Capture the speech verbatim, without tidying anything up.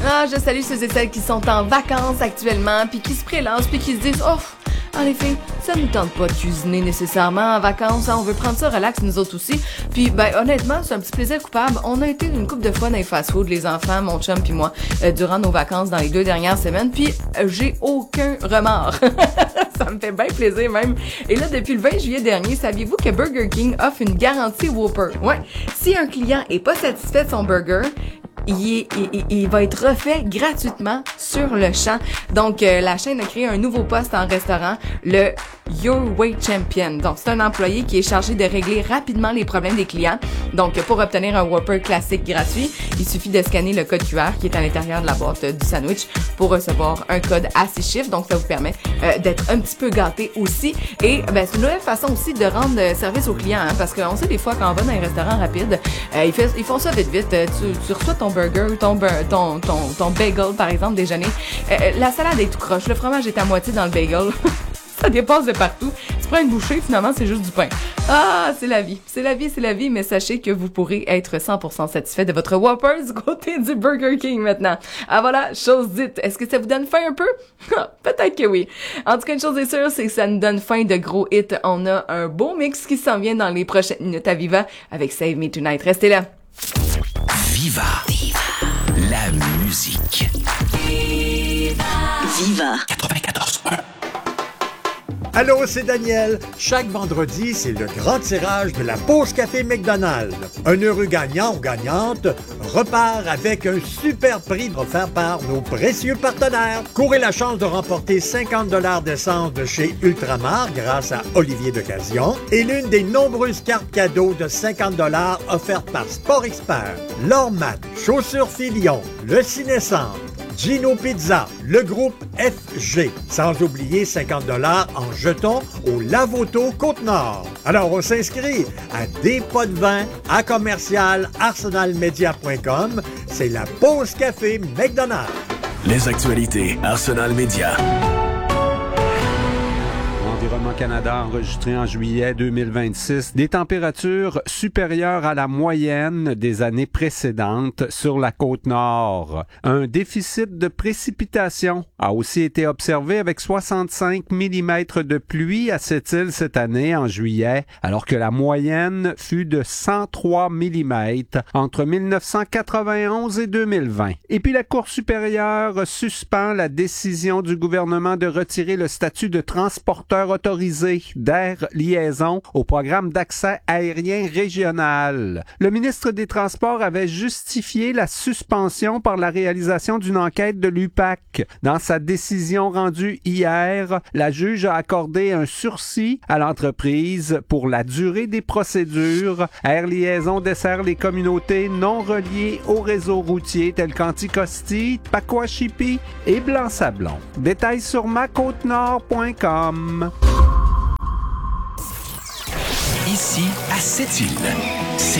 Ah, je salue ceux et celles qui sont en vacances actuellement, puis qui se prélancent, puis qui se disent « Oh, en effet, ça nous tente pas de cuisiner nécessairement en vacances, hein, on veut prendre ça relax nous autres aussi. » Puis, ben, honnêtement, c'est un petit plaisir coupable. On a été une couple de fois dans les fast-food, les enfants, mon chum puis moi, euh, durant nos vacances dans les deux dernières semaines, puis euh, j'ai aucun remords. Ça me fait bien plaisir même. Et là, depuis le vingt juillet dernier, saviez-vous que Burger King offre une garantie Whopper? Ouais. Si un client est pas satisfait de son burger, Il, est, il, il va être refait gratuitement sur le champ. Donc, euh, la chaîne a créé un nouveau poste en restaurant, le Your Way Champion. Donc, c'est un employé qui est chargé de régler rapidement les problèmes des clients. Donc, pour obtenir un Whopper classique gratuit, il suffit de scanner le code Q R qui est à l'intérieur de la boîte euh, du sandwich pour recevoir un code à six chiffres. Donc, ça vous permet euh, d'être un petit peu gâté aussi. Et ben, c'est une nouvelle façon aussi de rendre euh, service aux clients, hein, parce qu'on sait des fois quand on va dans un restaurant rapide, euh, ils, fait, ils font ça vite vite. Euh, tu, tu reçois ton burger, ton, ton, ton, ton bagel, par exemple, déjeuner. Euh, la salade est tout croche. Le fromage est à moitié dans le bagel. Ça dépasse de partout. Tu prends une bouchée, finalement, c'est juste du pain. Ah, c'est la vie. C'est la vie, c'est la vie, mais sachez que vous pourrez être cent pour cent satisfait de votre Whopper du côté du Burger King maintenant. Ah voilà, chose dite. Est-ce que ça vous donne faim un peu? Peut-être que oui. En tout cas, une chose est sûre, c'est que ça nous donne faim de gros hits. On a un beau mix qui s'en vient dans les prochaines minutes à Viva avec Save Me Tonight. Restez là. Viva. Viva. La musique. Viva. Viva. quatre-vingt-quatorze un. Allô, c'est Daniel. Chaque vendredi, c'est le grand tirage de la pause café McDonald's. Un heureux gagnant ou gagnante repart avec un super prix offert par nos précieux partenaires. Courez la chance de remporter cinquante dollars d'essence de chez Ultramar grâce à Olivier Decazzion et l'une des nombreuses cartes cadeaux de cinquante dollars offertes par Sport Expert, Lormat, Chaussures Filion, Le Ciné-Centre, Gino Pizza, le groupe F G, sans oublier cinquante dollars en jetons au Lavoto Côte-Nord. Alors, on s'inscrit à des pots de vin à commercial arsenal media point com. C'est la pause café McDonald's. Les actualités Arsenal Media. Environnement Canada enregistré en juillet deux mille vingt-six des températures supérieures à la moyenne des années précédentes sur la côte nord. Un déficit de précipitation a aussi été observé avec soixante-cinq millimètres de pluie à cette île cette année en juillet, alors que la moyenne fut de cent trois millimètres entre mille neuf cent quatre-vingt-onze et deux mille vingt. Et puis la Cour supérieure suspend la décision du gouvernement de retirer le statut de transporteur autorisé d'Air Liaison au programme d'accès aérien régional. Le ministre des Transports avait justifié la suspension par la réalisation d'une enquête de l'U P A C. Dans sa décision rendue hier, la juge a accordé un sursis à l'entreprise pour la durée des procédures. Air Liaison dessert les communautés non reliées au réseau routier telles qu'Anticosti, Pacoachipi et Blanc-Sablon. Détails sur ma côte nord point com. Ici, à Sept-Îles.